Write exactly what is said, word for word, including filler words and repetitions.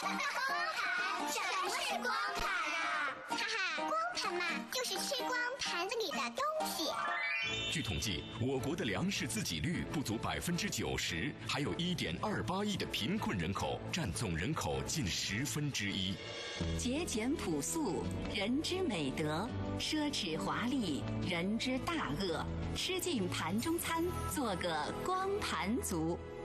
什么是光盘啊？哈哈，光盘嘛，就是吃光盘子里的东西。 据统计，我国的粮食自给率不足百分之九十，还有一点二八亿的贫困人口，占总人口近十分之一。 节俭朴素，人之美德；奢侈华丽，人之大恶。吃尽盘中餐，做个光盘族。